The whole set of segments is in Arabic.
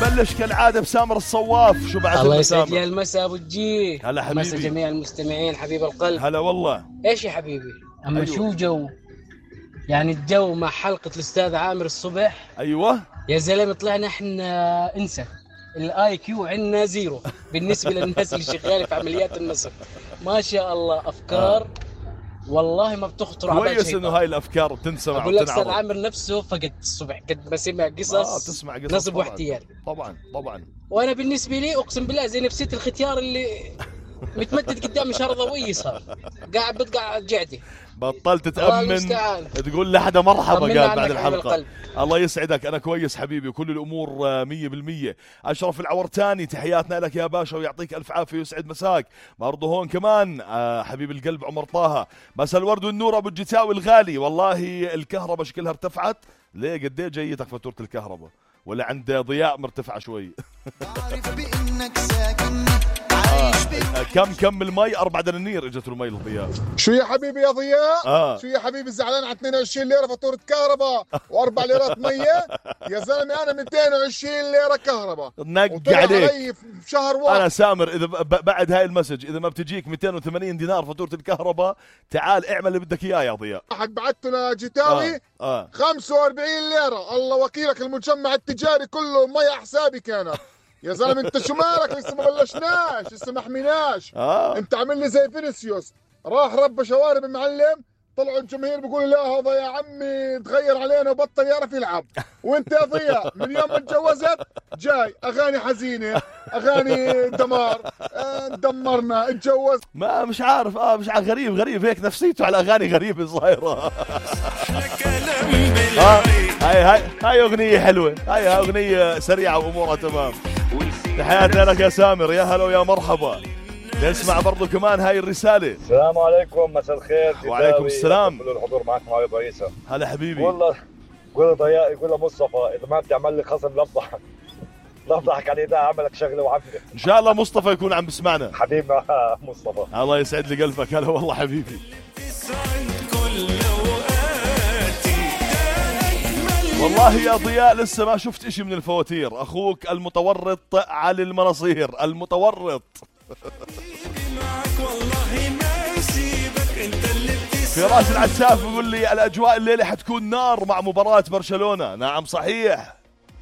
نبلش كالعادة بسامر الصواف. شو بعد الله يسعد لي المساء ابو الجي. هلا حبيبي. مساء جميع المستمعين حبيب القلب. هلا والله. ايش يا حبيبي؟ اما أيوة. شو جو يعني الجو مع حلقة الاستاذ عامر الصبح. ايوه يا زلمه طلعنا احنا انسى الاي كيو عندنا زيرو بالنسبه للناس اللي شغاله في عمليات النصب. ما شاء الله افكار والله ما بتخطر على بالك. كويس انه هاي الافكار بتنسمع اقول لك وتنعرض. استاذ عامر نفسه فقد الصبح قد ما سمع قصص تسمع قصص نصب طبعاً. واحتيال. طبعا وانا بالنسبه لي اقسم بالله زي نفسيه الختيار اللي متمدد قدامي شرضويه صار قاعد بتقع جعدي. بطلت تأمن تقول لحدا مرحبا قال بعد الحلقة. الله يسعدك. أنا كويس حبيبي وكل الأمور 100%. أشرف العورتاني تحياتنا لك يا باشا ويعطيك ألف عافية ويسعد مساك. برضه هون كمان حبيب القلب عمر طه. مساء الورد والنور أبو الجتاوي الغالي. والله الكهرباء شكلها ارتفعت. ليه قد ايه جايتك فاتورة الكهرباء ولا عند ضياء مرتفعة شوي؟ كم المي 4 دنانير اجت المي لضياء. شو يا حبيبي يا ضياء؟ شو يا حبيبي زعلان على 22 ليرة فاتورة كهرباء و4 ليرات مية؟ يا زلمة أنا 220 ليرة كهرباء نق عليك في شهر واحد. أنا سامر إذا بعد هاي المسج إذا ما بتجيك 280 دينار فاتورة الكهرباء تعال اعمل اللي بدك إياه يا ضياء. واحد بعته لجتاوي 45 ليرة. الله وكيلك المجمع التجاري كله مية حسابي كانت. يا زلمه انت شو مالك؟ لسه ما بلشناش لسه ما حميناش. انت عامل لي زي فينيسيوس راح ربى شوارب المعلم. طلعوا الجماهير بيقولوا لا هذا يا عمي تغير علينا وبطل يعرف يلعب. وانت يا ضياء من يوم ما تجوزت جاي اغاني حزينه اغاني دمار. دمرنا اتجوز ما مش عارف مش عارف غريب هيك نفسيته على اغاني غريبه صايره. هاي اغنيه حلوه. هاي اغنيه سريعه وامورها تمام. تحياتنا لك يا سامر. يا هلا ويا مرحبا. نسمع برضو كمان هاي الرسالة. السلام عليكم مساء الخير. وعليكم السلام. كل الحضور معكم علي ابو عيسى. هلا حبيبي. والله قول ضياء يقول مصطفى اذا ما بتعمل لي خصم لا بضحك عليه ده اعمل لك شغله وعفله. ان شاء الله مصطفى يكون عم بسمعنا حبيبنا مصطفى. الله يسعد لي قلبك. هلا والله حبيبي. والله يا ضياء لسه ما شفت اشي من الفواتير. اخوك المتورط على المناصير المتورط. فراس العساف يقول لي الاجواء الليله حتكون نار مع مباراة برشلونة. نعم صحيح.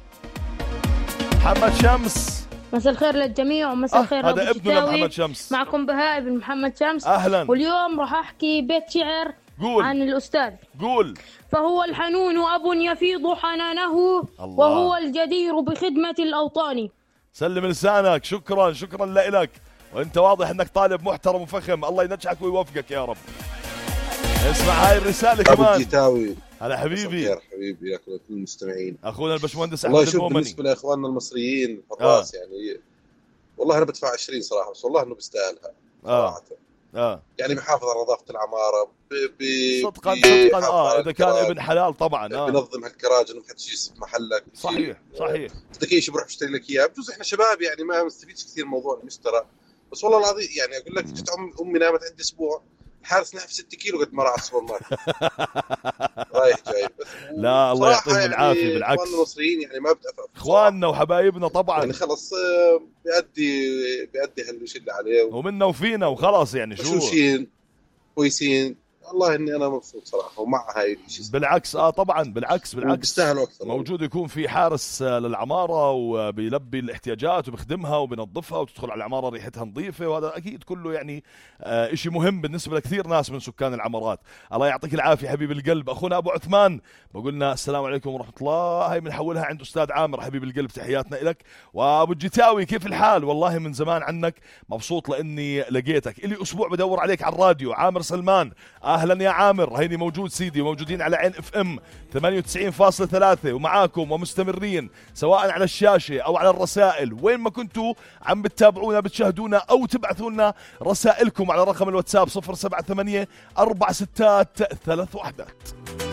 محمد شمس مساء الخير للجميع ومساء الخير هذا ابننا محمد شمس. معكم بهاء بن محمد شمس. اهلا. واليوم راح احكي بيت شعر عن الاستاذ. قول. فهو الحنون اب يفيض حنانه الله. وهو الجدير بخدمة الاوطان. سلم لسانك. شكرا لك. وانت واضح انك طالب محترم وفخم. الله ينجحك ويوفقك يا رب. اسمع هاي الرسالة كمان. ابو الجتاوي. هلا حبيبي. حبيبي يا كل المستمعين. اخونا الباشمهندس احمد والله المؤمني. بالنسبه لاخواننا المصريين الحراس يعني والله انا بدفع 20 صراحه بس والله انه بيستاهلها صراحه. يعني بحافظ على نظافه العماره صدقا اذا كان ابن حلال طبعا بنظم هالكراج انه ما حد يجي محلك. صحيح بدك اي شيء بروح بشتري لك اياه. بجوز احنا شباب يعني ما نستفيدش كثير من موضوع المشترى بس والله العظيم يعني اقول لك جت امي نامت عندي اسبوع الحارس نحف 6 كيلو قد ما راح على السوبر ماركت رايح جاي. بس لا الله يعطيهم يعني العافيه. بالعكس اخواننا المصريين يعني ما بتأفف اخواننا وحبايبنا طبعا يعني خلص بيأدي هالشيء اللي عليه ومنا وفينا وخلاص يعني شو كويسين. والله اني انا مبسوط صراحه ومع هاي الشيء. بالعكس طبعا بالعكس بيستاهلوا اكثر. موجود يكون في حارس للعماره وبيلبي الاحتياجات وبيخدمها وبنظفها وتدخل على العماره ريحتها نظيفه. وهذا اكيد كله يعني شيء مهم بالنسبه لكثير ناس من سكان العمارات. الله يعطيك العافيه حبيب القلب. اخونا ابو عثمان بقولنا السلام عليكم ورحمه الله. هاي بنحولها عند استاذ عامر حبيب القلب. تحياتنا لك. وابو الجتاوي كيف الحال؟ والله من زمان عنك مبسوط لاني لقيتك. الي اسبوع بدور عليك على الراديو. عامر سلمان اهلا يا عامر. هيني موجود سيدي. موجودين على عين اف ام 98.3 ومعاكم ومستمرين سواء على الشاشة او على الرسائل. وين ما كنتوا عم بتتابعونا بتشاهدونا او تبعثوا لنا رسائلكم على رقم الواتساب 078 463 3 وحدات.